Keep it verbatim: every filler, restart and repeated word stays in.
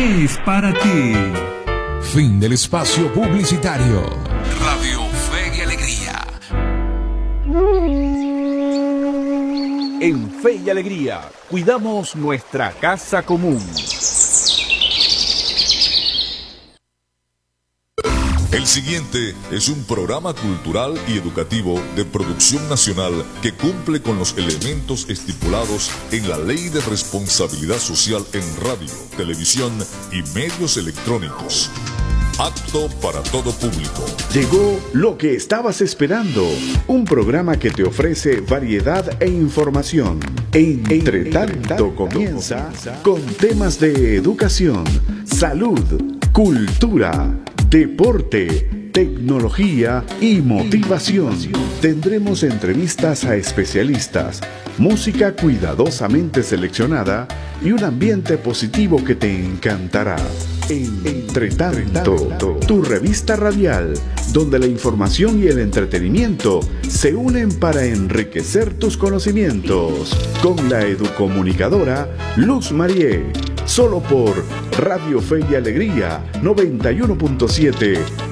es para ti. Fin del espacio publicitario. Radio Fe y Alegría. En Fe y Alegría, cuidamos nuestra casa común. El siguiente es un programa cultural y educativo de producción nacional que cumple con los elementos estipulados en la Ley de Responsabilidad Social en radio, televisión y medios electrónicos. Apto para todo público. Llegó lo que estabas esperando. Un programa que te ofrece variedad e información. Entre tanto comienza con temas de educación, salud, cultura, deporte, tecnología y motivación. Tendremos entrevistas a especialistas, música cuidadosamente seleccionada y un ambiente positivo que te encantará. Entre tanto, tu revista radial, donde la información y el entretenimiento se unen para enriquecer tus conocimientos. Con la educomunicadora Luz Marié. Solo por Radio Fe y Alegría noventa y uno punto siete